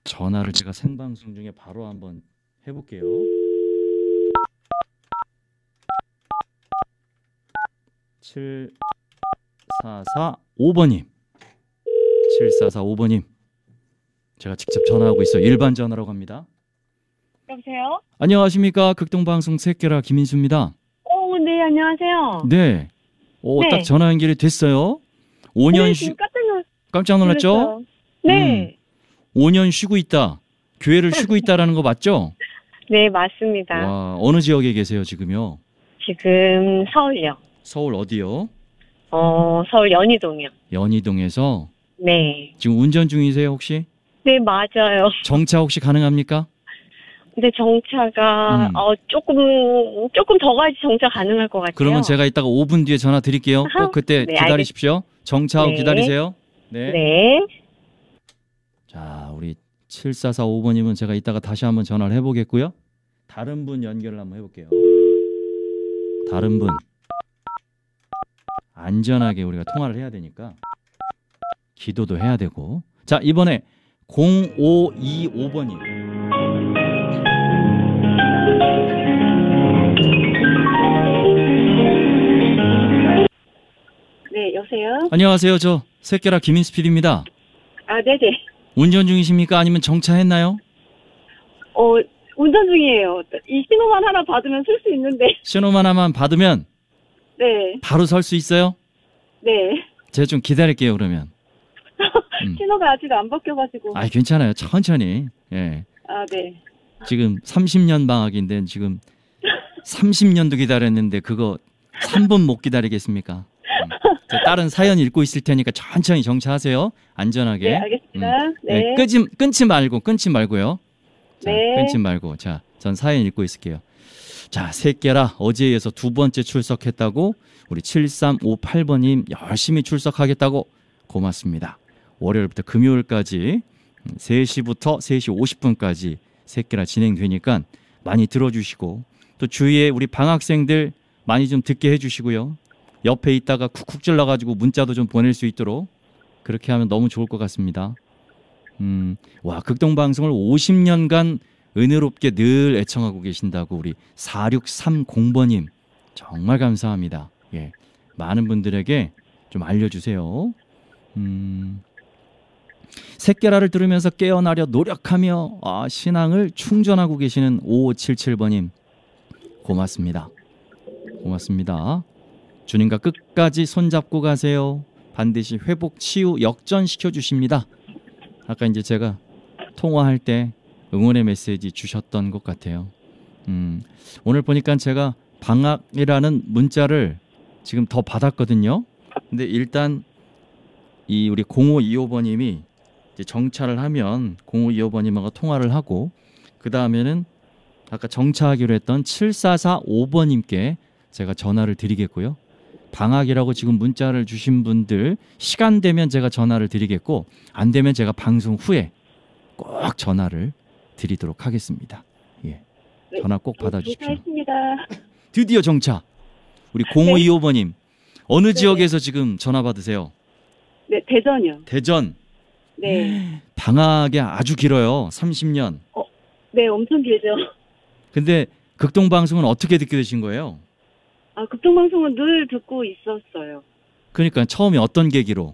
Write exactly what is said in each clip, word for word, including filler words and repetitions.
전화를 제가 생방송 중에 바로 한번 해볼게요. 칠사사오 번님 칠사사오 번님 제가 직접 전화하고 있어요. 일반 전화라고 합니다. 여보세요? 안녕하십니까. 극동방송 새끼라 김인수입니다. 어, 네, 안녕하세요. 네. 오, 네. 딱 전화 연결이 됐어요. 오 년 네, 쉬... 지금 깜짝 놀... 깜짝 놀랐죠? 놀랐어요. 네. 음, 오 년 쉬고 있다. 교회를 쉬고 있다라는 거 맞죠? 네, 맞습니다. 와, 어느 지역에 계세요, 지금요? 지금 서울요. 서울 어디요? 어, 서울 연희동이요. 연희동에서 네. 지금 운전 중이세요, 혹시? 네, 맞아요. 정차 혹시 가능합니까? 근데 정차가, 음. 어, 조금, 조금 더 가야지 정차 가능할 것 같아요. 그러면 제가 이따가 오 분 뒤에 전화 드릴게요. 꼭 그때 네, 기다리십시오. 정차하고 네. 기다리세요. 네. 네. 자, 우리 칠사사오 번님은 제가 이따가 다시 한번 전화를 해보겠고요. 다른 분 연결을 한번 해볼게요. 다른 분. 안전하게 우리가 통화를 해야 되니까 기도도 해야 되고. 자, 이번에 공오이오 번님. 네, 여보세요? 안녕하세요. 저 새끼라 김인수 피디입니다. 아, 네네. 운전 중이십니까? 아니면 정차했나요? 어, 운전 중이에요. 이 신호만 하나 받으면 쓸 수 있는데. 신호만 하나만 받으면 네. 바로 설 수 있어요? 네. 제가 좀 기다릴게요, 그러면. 음. 신호가 아직 안 바뀌어가지고. 아, 괜찮아요. 천천히. 예. 아, 네. 지금 삼십 년 방학인데 지금 삼십 년도 기다렸는데 그거 삼 분 못 기다리겠습니까? 음. 저 다른 사연 읽고 있을 테니까 천천히 정차하세요. 안전하게. 네, 알겠습니다. 음. 네. 네, 끊지, 끊지 말고 끊지 말고요. 자, 네. 끊지 말고. 자, 전 사연 읽고 있을게요. 자, 새끼라 어제에 이어서 두 번째 출석했다고 우리 칠삼오팔 번님 열심히 출석하겠다고 고맙습니다. 월요일부터 금요일까지 세 시부터 세 시 오십 분까지 새끼라 진행되니까 많이 들어주시고 또 주위에 우리 방학생들 많이 좀 듣게 해주시고요. 옆에 있다가 쿡쿡 찔러가지고 문자도 좀 보낼 수 있도록 그렇게 하면 너무 좋을 것 같습니다. 음, 와, 극동방송을 오십 년간 은혜롭게 늘 애청하고 계신다고 우리 사육삼공 번님 정말 감사합니다. 예, 많은 분들에게 좀 알려주세요. 음, 새끼라를 들으면서 깨어나려 노력하며 아, 신앙을 충전하고 계시는 오오칠칠 번님 고맙습니다. 고맙습니다. 주님과 끝까지 손잡고 가세요. 반드시 회복, 치유, 역전시켜 주십니다. 아까 이제 제가 통화할 때 응원의 메시지 주셨던 것 같아요. 음, 오늘 보니까 제가 방학이라는 문자를 지금 더 받았거든요. 근데 일단 이 우리 공오이오 번님이 이제 정차를 하면 공오이오 번님하고 통화를 하고 그 다음에는 아까 정차하기로 했던 칠사사오 번님께 제가 전화를 드리겠고요. 방학이라고 지금 문자를 주신 분들 시간 되면 제가 전화를 드리겠고 안 되면 제가 방송 후에 꼭 전화를 드리도록 하겠습니다. 예, 전화 꼭 받아주십시오. 감사합니다. 드디어 정차. 우리 공오이오 번님 어느 지역에서 지금 전화 받으세요? 네, 대전이요. 대전. 네. 방학이 아주 길어요. 삼십 년. 어, 네, 엄청 길죠. 근데 극동방송은 어떻게 듣게 되신 거예요? 아, 극동방송은 늘 듣고 있었어요. 그러니까 처음에 어떤 계기로?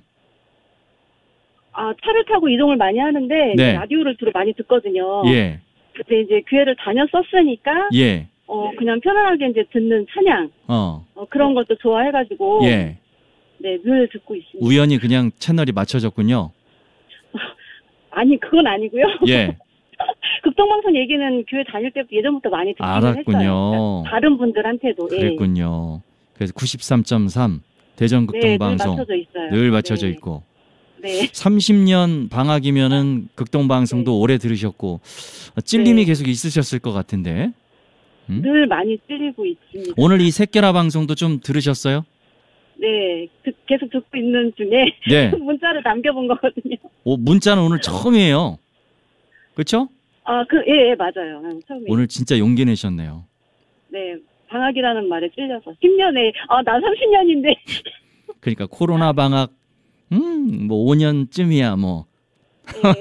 아, 차를 타고 이동을 많이 하는데 네. 이제 라디오를 주로 많이 듣거든요. 예, 그때 이제 교회를 다녔었으니까 예, 어, 그냥 편안하게 이제 듣는 찬양 어, 어, 그런 것도 좋아해가지고 예. 네, 늘 듣고 있습니다. 우연히 그냥 채널이 맞춰졌군요. 아니, 그건 아니고요. 예, 극동방송 얘기는 교회 다닐 때부터 예전부터 많이 듣기는 알았군요. 했어요. 다른 분들한테도. 예. 그랬군요. 그래서 구십삼 점 삼 대전 네, 늘 극동방송 맞춰져 있어요. 늘 맞춰져 네. 있고 네. 삼십 년 방학이면은 극동방송도 네. 오래 들으셨고 찔림이 네. 계속 있으셨을 것 같은데 음? 늘 많이 찔리고 있습니다. 오늘 이 새끼라 방송도 좀 들으셨어요? 네, 듣- 계속 듣고 있는 중에 네. 문자를 남겨본 거거든요. 오, 문자는 오늘 처음이에요. 그렇죠? 아, 그, 예, 예, 맞아요. 응, 처음에. 오늘 진짜 용기 내셨네요. 네, 방학이라는 말에 찔려서. 십 년에, 아, 나 삼십 년인데. 그러니까 코로나 방학 음, 뭐 오 년쯤이야 뭐. 네.